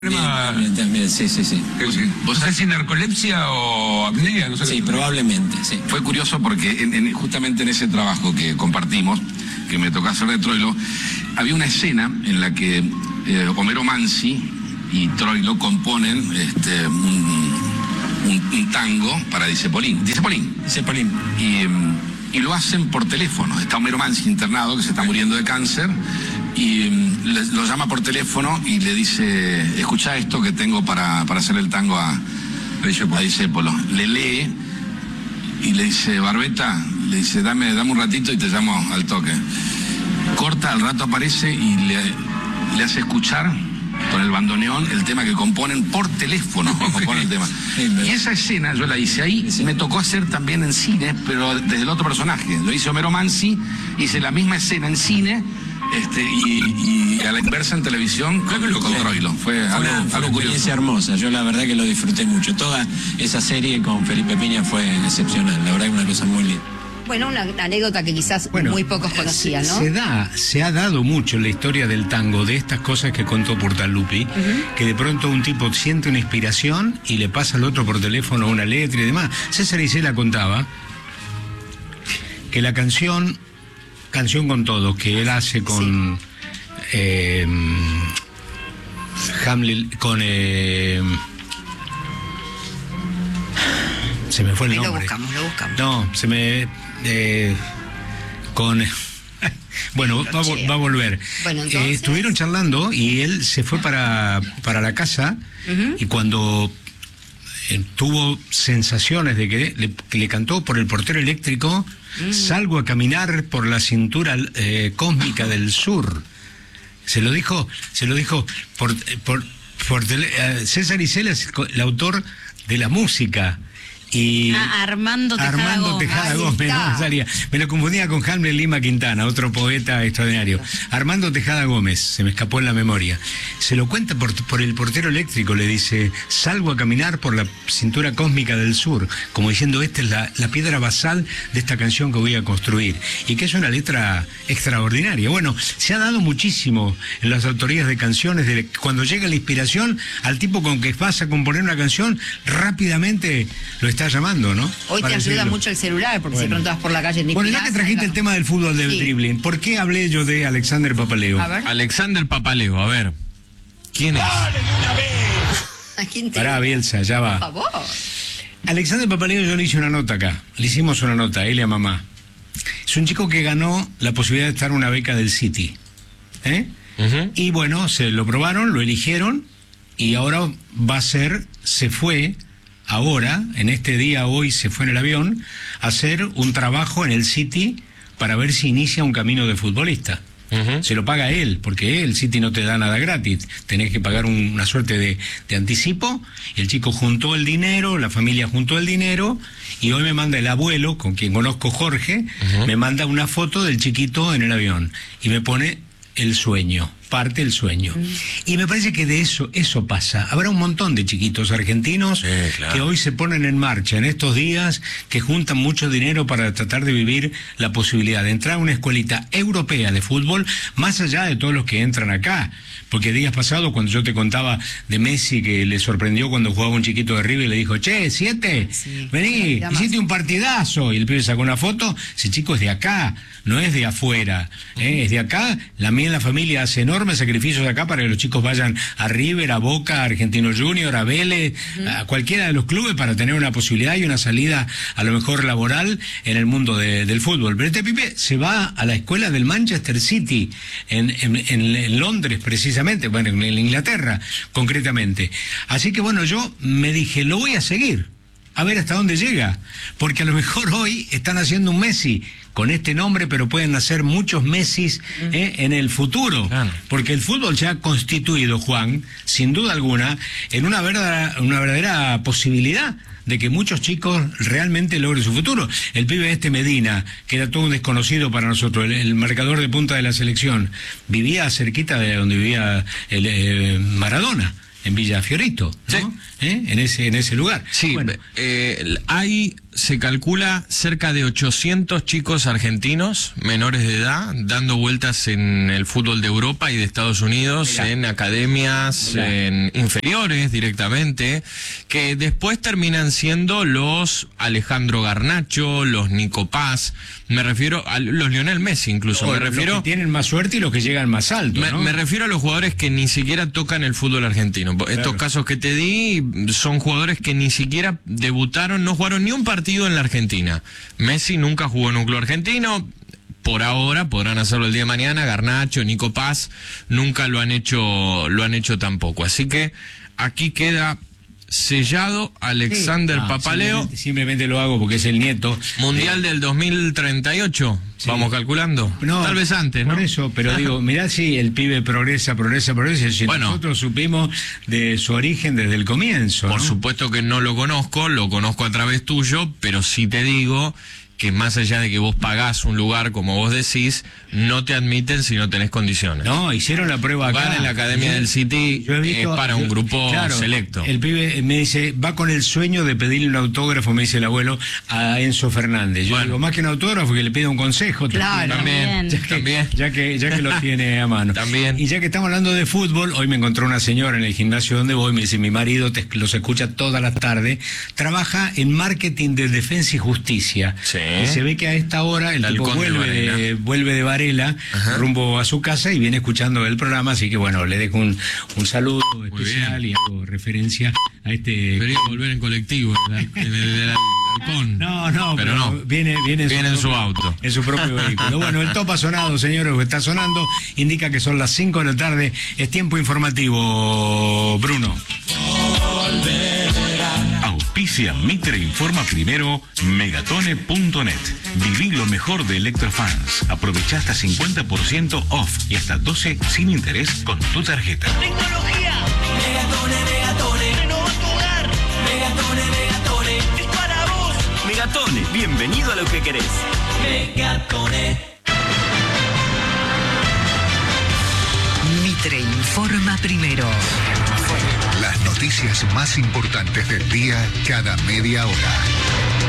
También, sí. ¿Vos sabés si narcolepsia o apnea? No sé. Sí, probablemente, sí. Fue curioso porque justamente en ese trabajo que compartimos, que me tocó hacer de Troilo, había una escena en la que Homero Mansi y Troilo componen un tango para Dicepolín. Y lo hacen por teléfono. Está Homero Mansi internado, que se está muriendo de cáncer, y lo llama por teléfono y le dice: escuchá esto que tengo para hacer el tango a Discépolo. Le lee y le dice: Barbeta, le dice, dame un ratito y te llamo al toque. Corta, al rato aparece y le hace escuchar con el bandoneón el tema que componen por teléfono. Componen el tema. Y esa escena yo la hice ahí. Me tocó hacer también en cine, pero desde el otro personaje. Lo hizo Homero Mansi, hice la misma escena en cine y a la inversa en televisión con Troilo. Fue algo curioso. Experiencia hermosa. Yo la verdad que lo disfruté mucho. Toda esa serie con Felipe Piña fue excepcional. La verdad que una cosa muy linda. Bueno, una anécdota que quizás muy pocos conocían, ¿no? Se ha dado mucho en la historia del tango, de estas cosas que contó Portalupi, que de pronto un tipo siente una inspiración y le pasa al otro por teléfono una letra y demás. César Isela contaba que la Canción con Todos, que él hace con Hamlet, con se me fue el nombre. Lo buscamos. No, se me bueno, va a volver. Bueno, entonces estuvieron charlando y él se fue para la casa y cuando tuvo sensaciones de que le cantó por el portero eléctrico, salgo a caminar por la cintura cósmica del sur. Se lo dijo César Isela, es el autor de la música. Y Armando Tejada Gómez, no salía. Me lo confundía con Hamlet Lima Quintana, otro poeta extraordinario. Armando Tejada Gómez, se me escapó en la memoria. Se lo cuenta por el portero eléctrico, le dice: salgo a caminar por la cintura cósmica del sur, como diciendo, esta es la piedra basal de esta canción que voy a construir. Y que es una letra extraordinaria. Bueno, se ha dado muchísimo en las autorías de canciones, cuando llega la inspiración, al tipo con que vas a componer una canción, rápidamente lo está llamando, ¿no? Hoy te ayuda mucho el celular, porque si pronto vas por la calle... Bueno, ya que trajiste el tema del fútbol del dribbling, ¿por qué hablé yo de Alexander Papaleo? Alexander Papaleo, a ver. ¿Quién es? ¿A quién te... Pará, Bielsa, ya va. Por favor. Alexander Papaleo, yo le hice una nota acá. Le hicimos una nota, él y a mamá. Es un chico que ganó la posibilidad de estar en una beca del City. Y bueno, se lo probaron, lo eligieron, y ahora se fue... Ahora, en este día, hoy se fue en el avión a hacer un trabajo en el City para ver si inicia un camino de futbolista. Se lo paga él, porque el City no te da nada gratis. Tenés que pagar una suerte de anticipo. Y el chico juntó el dinero, la familia juntó el dinero, y hoy me manda el abuelo, con quien conozco, Jorge, me manda una foto del chiquito en el avión y me pone el sueño. Parte el sueño. Y me parece que de eso pasa. Habrá un montón de chiquitos argentinos que hoy se ponen en marcha en estos días, que juntan mucho dinero para tratar de vivir la posibilidad de entrar a una escuelita europea de fútbol, más allá de todos los que entran acá. Porque días pasados, cuando yo te contaba de Messi, que le sorprendió cuando jugaba un chiquito de River y le dijo: che, 7, vení, hiciste un partidazo. Y el pibe sacó una foto. Ese chico es de acá, no es de afuera, es de acá. La familia hace enormes sacrificios acá para que los chicos vayan a River, a Boca, a Argentino Junior, a Vélez, a cualquiera de los clubes, para tener una posibilidad y una salida a lo mejor laboral en el mundo del fútbol. Pero este pibe se va a la escuela del Manchester City en Londres, precisamente, bueno, en Inglaterra concretamente. Así que bueno, yo me dije, lo voy a seguir, a ver hasta dónde llega, porque a lo mejor hoy están haciendo un Messi con este nombre, pero pueden hacer muchos Messis en el futuro, porque el fútbol se ha constituido, Juan, sin duda alguna, en una verdadera posibilidad de que muchos chicos realmente logren su futuro. El pibe Medina, que era todo un desconocido para nosotros, el marcador de punta de la selección, vivía cerquita de donde vivía Maradona, en Villa Fiorito, ¿no? Sí. En ese lugar. Sí, bueno. se calcula cerca de 800 chicos argentinos menores de edad dando vueltas en el fútbol de Europa y de Estados Unidos, en academias, en inferiores directamente, que después terminan siendo los Alejandro Garnacho, los Nico Paz, me refiero a los Lionel Messi incluso, me refiero... Los que tienen más suerte y los que llegan más alto, ¿no? Me refiero a los jugadores que ni siquiera tocan el fútbol argentino. Claro. Estos casos que te di son jugadores que ni siquiera debutaron, no jugaron ni un partido en la Argentina. Messi nunca jugó en un club argentino. Por ahora, podrán hacerlo el día de mañana. Garnacho, Nico Paz, nunca lo han hecho tampoco. Así que aquí queda sellado Alexander Papaleo. Simplemente lo hago porque es el nieto. Mundial del 2038, vamos calculando. No, tal vez antes, ¿no? Por eso, pero digo, mirá si el pibe progresa. Si bueno, nosotros supimos de su origen desde el comienzo. Por ¿no? supuesto que no lo conozco a través tuyo, pero sí te digo que más allá de que vos pagás un lugar, como vos decís, no te admiten si no tenés condiciones. No, hicieron la prueba acá. En la Academia del City es para un grupo selecto. El pibe me dice, va con el sueño de pedirle un autógrafo, me dice el abuelo, a Enzo Fernández. Yo digo, más que un autógrafo, que le pida un consejo. Claro, también. Ya que lo tiene a mano. También. Y ya que estamos hablando de fútbol, hoy me encontró una señora en el gimnasio donde voy, me dice, mi marido los escucha todas las tardes, trabaja en marketing de Defensa y Justicia. Sí. Y se ve que a esta hora el tipo vuelve de Varela, rumbo a su casa y viene escuchando el programa, así que bueno, le dejo un saludo especial y hago referencia a este... Debería volver en colectivo, en el halcón. No, pero no. Viene en su auto. En su propio vehículo. Bueno, el top ha sonado, señores, está sonando, indica que son las 5 de la tarde, es tiempo informativo, Bruno. Auspicia Mitre Informa Primero, Megatone.net. Viví lo mejor de Electrofans. Aprovecha hasta 50% off y hasta 12 sin interés con tu tarjeta. Tecnología. Megatone. Renova tu hogar. Megatone. Es para vos. Megatone, bienvenido a lo que querés. Megatone. Mitre Informa Primero. Las noticias más importantes del día cada media hora.